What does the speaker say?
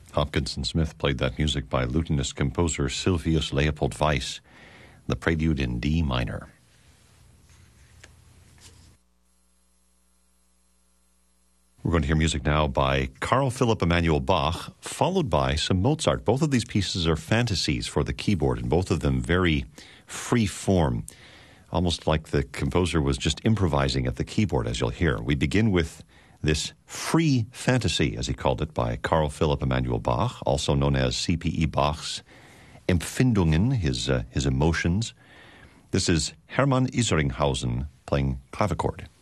Hopkinson Smith played that music by lutenist composer Sylvius Leopold Weiss, the Prelude in D minor. We're going to hear music now by Carl Philipp Emanuel Bach, followed by some Mozart. Both of these pieces are fantasies for the keyboard, and both of them very free form, almost like the composer was just improvising at the keyboard, as you'll hear. We begin with this free fantasy, as he called it, by Carl Philipp Emanuel Bach, also known as C.P.E. Bach's Empfindungen, his emotions. This is Hermann Isringhausen playing clavichord.